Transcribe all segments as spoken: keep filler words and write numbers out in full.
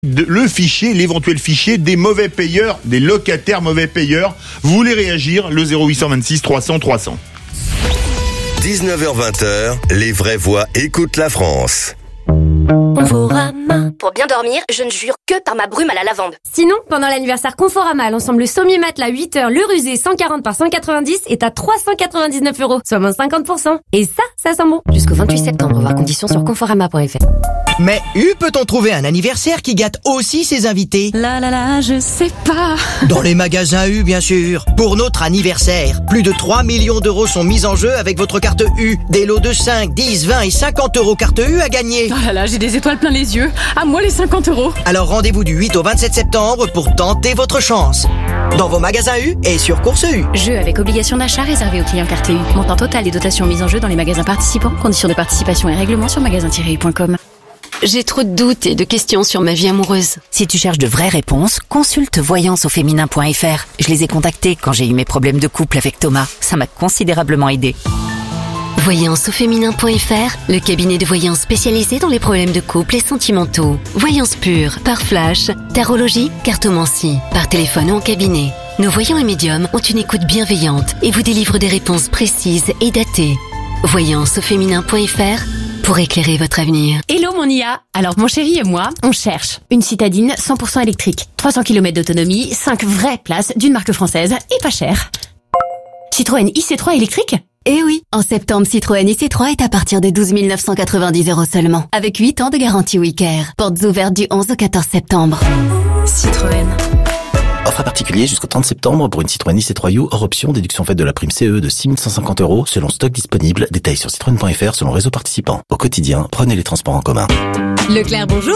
de, le fichier, l'éventuel fichier des mauvais payeurs, des locataires mauvais payeurs. Vous voulez réagir? Le zéro huit cent vingt-six trois cents trois cents. dix-neuf heures vingt, les vraies voix écoutent la France. Conforama. Pour bien dormir, je ne jure que par ma brume à la lavande. Sinon, pendant l'anniversaire Conforama, l'ensemble sommier matelas huit heures, le rusé cent quarante par cent quatre-vingt-dix est à trois cent quatre-vingt-dix-neuf euros, soit moins cinquante pour cent. Et ça, ça sent bon. Jusqu'au vingt-huit septembre, voir conditions sur conforama point f r. Mais U peut-on trouver un anniversaire qui gâte aussi ses invités? Là là là, je sais pas. Dans les magasins U, bien sûr. Pour notre anniversaire, plus de trois millions d'euros sont mis en jeu avec votre carte U. Des lots de cinq, dix, vingt et cinquante euros carte U à gagner. Oh là là, j'ai des étoiles plein les yeux. À moi les cinquante euros. Alors rendez-vous du huit au vingt-sept septembre pour tenter votre chance. Dans vos magasins U et sur Course U. Jeu avec obligation d'achat réservé aux clients carte U. Montant total et dotation mise en jeu dans les magasins participants. Conditions de participation et règlements sur magasin tiret u point com. J'ai trop de doutes et de questions sur ma vie amoureuse. Si tu cherches de vraies réponses, consulte voyance au féminin point f r. Je les ai contactés quand j'ai eu mes problèmes de couple avec Thomas. Ça m'a considérablement aidé. voyance au féminin point f r, le cabinet de voyance spécialisé dans les problèmes de couple et sentimentaux. Voyance pure, par flash, tarologie, cartomancie, par téléphone ou en cabinet. Nos voyants et médiums ont une écoute bienveillante et vous délivrent des réponses précises et datées. voyance au féminin point f r pour éclairer votre avenir. Hello mon I A. Alors mon chéri et moi, on cherche une citadine cent pour cent électrique, trois cents kilomètres d'autonomie, cinq vraies places d'une marque française et pas cher. Citroën I C trois électrique? Eh oui, en septembre, Citroën I C trois est à partir de douze mille neuf cent quatre-vingt-dix euros seulement, avec huit ans de garantie WeCare. Portes ouvertes du onze au quatorze septembre. Citroën. Offre à particulier jusqu'au trente septembre pour une Citroën I C trois U hors option, déduction faite de la prime C E de six mille cent cinquante euros selon stock disponible. Détails sur citroën point f r selon réseau participant. Au quotidien, prenez les transports en commun. Leclerc, bonjour.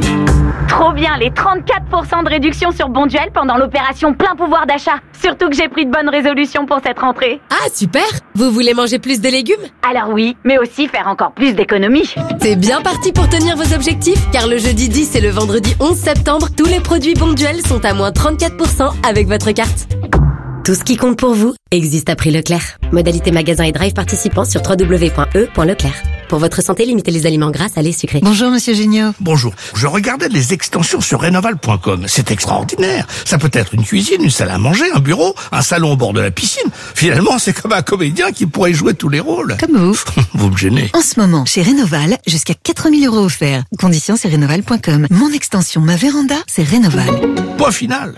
Trop bien, les trente-quatre pour cent de réduction sur Bonduel pendant l'opération plein pouvoir d'achat. Surtout que j'ai pris de bonnes résolutions pour cette rentrée. Ah, super. Vous voulez manger plus de légumes? Alors oui, mais aussi faire encore plus d'économies. C'est bien parti pour tenir vos objectifs, car le jeudi dix et le vendredi onze septembre, tous les produits Bonduel sont à moins trente-quatre pour cent avec votre carte. Tout ce qui compte pour vous existe à prix Leclerc. Modalité magasin et drive participants sur w w w point e point leclerc. Pour votre santé, limitez les aliments gras, salés, sucrés. Bonjour Monsieur Géniaud. Bonjour. Je regardais les extensions sur rénoval point com. C'est extraordinaire. Ça peut être une cuisine, une salle à manger, un bureau, un salon au bord de la piscine. Finalement, c'est comme un comédien qui pourrait jouer tous les rôles. Comme vous. Vous me gênez. En ce moment, chez Rénoval, jusqu'à quatre mille euros offerts. Conditions, c'est rénoval point com. Mon extension, ma véranda, c'est Rénoval. Point final.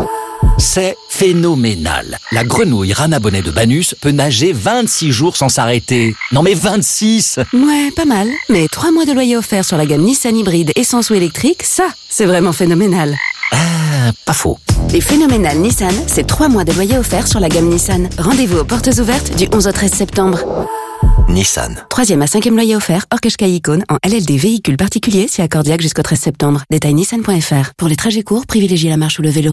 C'est phénoménal. La grenouille rana bonnet de Banus peut nager vingt-six jours sans s'arrêter. Non mais vingt-six! Ouais, pas mal. Mais trois mois de loyer offert sur la gamme Nissan hybride essence ou électrique, ça, c'est vraiment phénoménal. Ah, pas faux. Les phénoménales Nissan, c'est trois mois de loyer offert sur la gamme Nissan. Rendez-vous aux portes ouvertes du onze au treize septembre. Nissan. Troisième à cinquième loyer offert, hors Qashqai Icône, en L L D véhicule particulier, si accordiaque jusqu'au treize septembre. Détail nissan point f r. Pour les trajets courts, privilégiez la marche ou le vélo.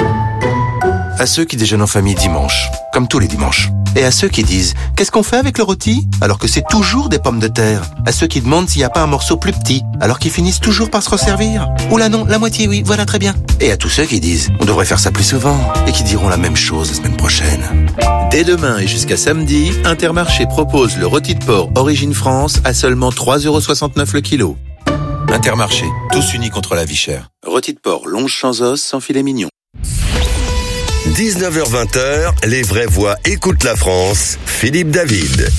À ceux qui déjeunent en famille dimanche, comme tous les dimanches. Et à ceux qui disent « Qu'est-ce qu'on fait avec le rôti ?» alors que c'est toujours des pommes de terre. À ceux qui demandent s'il n'y a pas un morceau plus petit, alors qu'ils finissent toujours par se resservir. Ou là non, la moitié, oui, voilà très bien. Et à tous ceux qui disent « On devrait faire ça plus souvent » et qui diront la même chose la semaine prochaine. Dès demain et jusqu'à samedi, Intermarché propose le rôti de porc Origine France à seulement trois euros soixante-neuf le kilo. Intermarché, tous unis contre la vie chère. Rôti de porc longe sans os, sans filet mignon. dix-neuf heures vingt, les vraies voix écoutent la France. Philippe David.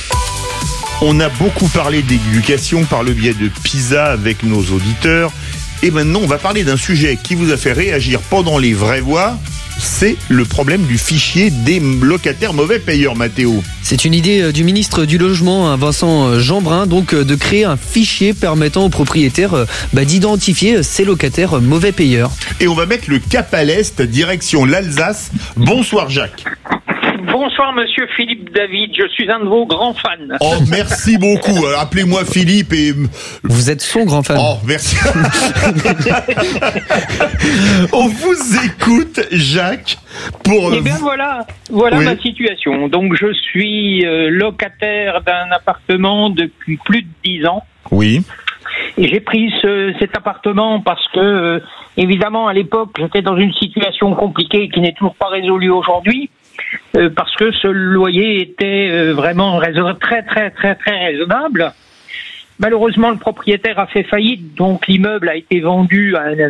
On a beaucoup parlé d'éducation par le biais de PISA avec nos auditeurs. Et maintenant, on va parler d'un sujet qui vous a fait réagir pendant les vraies voix. C'est le problème du fichier des locataires mauvais payeurs, Mathéo. C'est une idée du ministre du Logement, Vincent Jeanbrun, donc de créer un fichier permettant aux propriétaires bah, d'identifier ces locataires mauvais payeurs. Et on va mettre le cap à l'est, direction l'Alsace. Bonsoir Jacques. Bonsoir Monsieur Philippe David, je suis un de vos grands fans. Oh, merci beaucoup. Alors, appelez-moi Philippe et... Vous êtes son grand fan. Oh, merci. On vous écoute, Jacques, pour... Eh bien voilà, voilà oui. ma situation. Donc je suis euh, locataire d'un appartement depuis plus de dix ans. Oui. Et j'ai pris ce, cet appartement parce que, euh, évidemment, à l'époque, j'étais dans une situation compliquée qui n'est toujours pas résolue aujourd'hui. Euh, parce que ce loyer était euh, vraiment raison- très très très très raisonnable. Malheureusement, le propriétaire a fait faillite, donc l'immeuble a été vendu à un